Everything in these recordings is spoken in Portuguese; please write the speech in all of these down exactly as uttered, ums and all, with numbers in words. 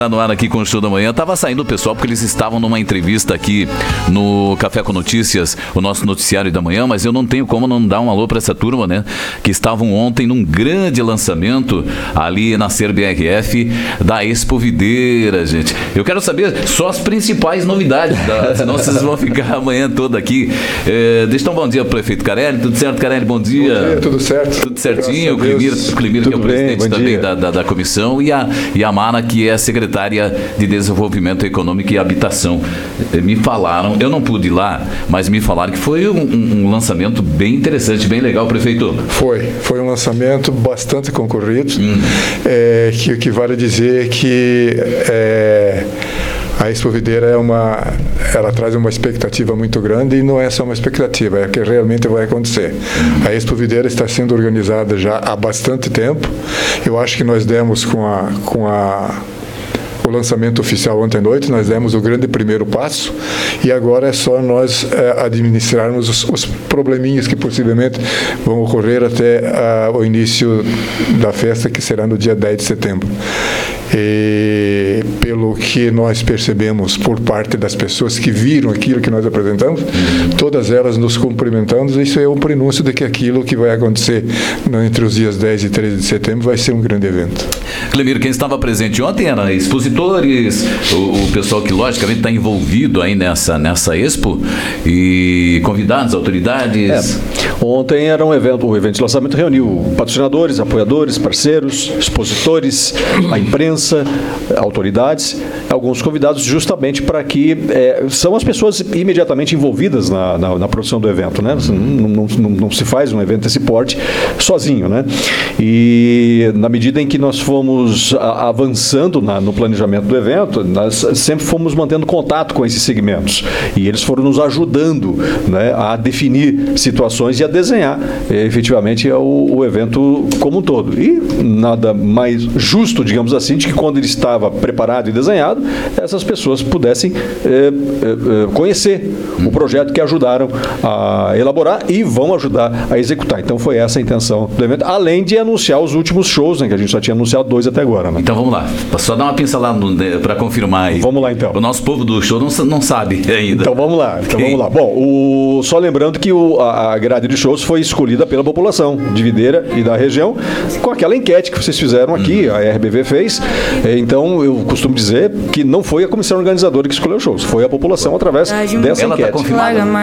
No ar aqui com o Show da Manhã, tava saindo o pessoal porque eles estavam numa entrevista aqui no Café com Notícias, o nosso noticiário da manhã, mas eu não tenho como não dar um alô para essa turma, né? Que estavam ontem num grande lançamento ali na C B R F da Expo Videira, gente. Eu quero saber só as principais novidades, da, senão vocês vão ficar a manhã toda aqui. É, deixa eu dar um bom dia pro prefeito Carelli. Tudo certo, Carelli? Bom dia. Bom dia, tudo certo. Tudo certinho. O Climir, o Climir que é o presidente também da, da, da comissão, e a, e a Mara, que é a secretária de Desenvolvimento Econômico e Habitação. Me falaram, eu não pude ir lá, mas me falaram que foi um, um lançamento bem interessante, bem legal, prefeito. Foi, foi um lançamento bastante concorrido, hum. é, que, que vale dizer que é, a Expo Videira é uma, ela traz uma expectativa muito grande, e não é só uma expectativa, é que realmente vai acontecer. A Expo Videira está sendo organizada já há bastante tempo. Eu acho que nós demos com a, com a o lançamento oficial ontem à noite, nós demos o grande primeiro passo, e agora é só nós é, administrarmos os, os probleminhas que possivelmente vão ocorrer até uh, o início da festa, que será no dia dez de setembro. E pelo que nós percebemos por parte das pessoas que viram aquilo que nós apresentamos, todas elas nos cumprimentando. Isso é um prenúncio de que aquilo que vai acontecer entre os dias dez e treze de setembro vai ser um grande evento. Clemir, quem estava presente ontem era expositores, o, o pessoal que logicamente está envolvido aí nessa, nessa Expo, e convidados, autoridades. É. Ontem era um evento, o evento de lançamento reuniu patrocinadores, apoiadores, parceiros, expositores, a imprensa, autoridades, alguns convidados, justamente para que é, são as pessoas imediatamente envolvidas na, na, na produção do evento, né? Não, não, não, não se faz um evento desse porte sozinho, né? E na medida em que nós fomos a, avançando na, no planejamento do evento, nós sempre fomos mantendo contato com esses segmentos, e eles foram nos ajudando, né, a definir situações e a desenhar é, efetivamente o, o evento como um todo. E nada mais justo, digamos assim, de que quando ele estava preparado e desenhado, essas pessoas pudessem é, é, conhecer o projeto que ajudaram a elaborar e vão ajudar a executar. Então foi essa a intenção do evento, além de anunciar os últimos shows, né, que a gente só tinha anunciado dois até agora. Né? Então vamos lá, só dar uma pincelada para confirmar aí. Vamos lá então. O nosso povo do show não, não sabe ainda. Então vamos lá, então okay. vamos lá. Bom, o, só lembrando que o, a, a grade de shows foi escolhida pela população de Videira e da região, com aquela enquete que vocês fizeram aqui, hum. a R B V fez. Então, eu costumo dizer que não foi a comissão organizadora que escolheu os shows, foi a população através dessa ela enquete. Tá confirmada. A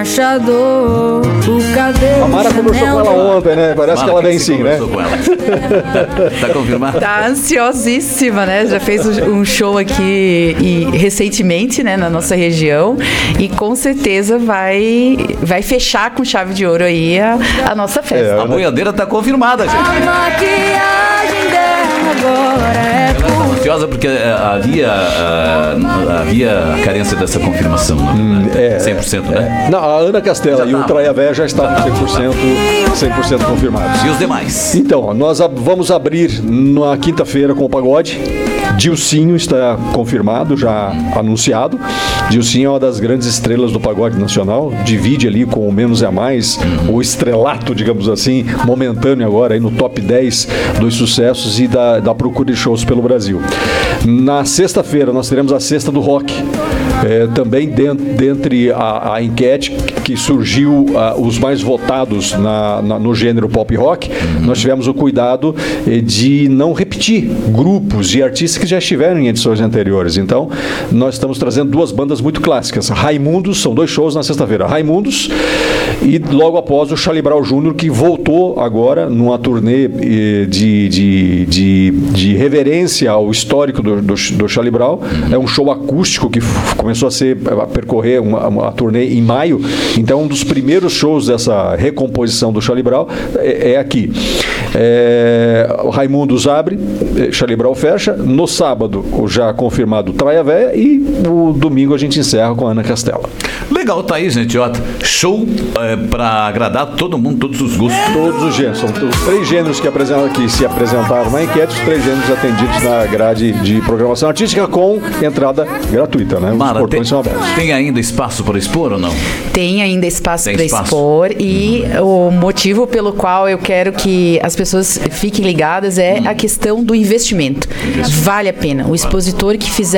Mara conversou com ela ontem, né? Parece Mara, que ela vem sim, né? Com ela. Tá confirmada? Tá ansiosíssima, né? Já fez um show aqui e, recentemente, né, na nossa região, e com certeza vai, vai fechar com chave de ouro aí a, a nossa festa. É, a boiadeira tá confirmada, gente. A maquiagem dela agora é ela tá ansiosa porque havia, havia a carência dessa confirmação, hum, né? é, cem por cento, né? Não, a Ana Castela já e tá, o Traia Véia já estavam cem por cento, cem por cento confirmados. E os demais? Então, nós vamos abrir na quinta-feira com o pagode. Dilcinho está confirmado, já anunciado. Dilcinho é uma das grandes estrelas do pagode nacional, divide ali com o Menos é Mais, uhum. o estrelato, digamos assim, momentâneo agora aí no top dez dos sucessos e da, da procura de shows pelo Brasil. Na sexta-feira nós teremos a Sexta do Rock, é, também dentro, dentre a, a enquete que surgiu uh, os mais votados na, na, no gênero pop rock, uhum. nós tivemos o cuidado eh, de não repetir grupos e artistas que já estiveram em edições anteriores. Então, nós estamos trazendo duas bandas muito clássicas. Raimundos, são dois shows na sexta-feira. Raimundos e logo após o Charlie Brown Júnior, que voltou agora numa turnê eh, de, de, de, de reverência ao histórico do, do, do Charlie Brown. Uhum. É um show acústico que f- começou a, ser, a percorrer uma, uma turnê em maio. Então, um dos primeiros shows dessa recomposição do Charlie Brown é, é aqui. É, o Raimundos abre, Charlie Brown fecha. No sábado, o já confirmado Traia Véia, e o domingo a gente encerra com a Ana Castela. Legal, tá aí, gente, ó, show é, para agradar todo mundo, todos os gostos. Todos os gêneros, são os três gêneros que, apresentam, que se apresentaram na enquete, os três gêneros atendidos na grade de programação artística com entrada gratuita, né? Os Mara, portões tem, são abertos. tem ainda espaço para expor ou não? Tem ainda espaço Tem para espaço. expor e o motivo pelo qual eu quero que as pessoas fiquem ligadas é a questão do investimento. Vale a pena. O expositor que fizer